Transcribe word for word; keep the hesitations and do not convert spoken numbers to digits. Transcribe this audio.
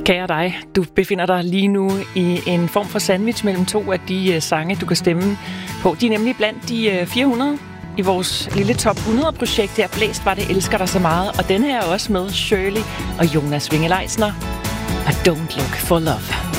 Kære dig, du befinder dig lige nu i en form for sandwich mellem to af de uh, sange, du kan stemme på. De er nemlig blandt de uh, fire hundrede i vores lille top hundrede-projekt her. Blæst var det, elsker dig så meget. Og den her er også med Shirley og Jonas Winge Leisner. Og Don't Look for Love.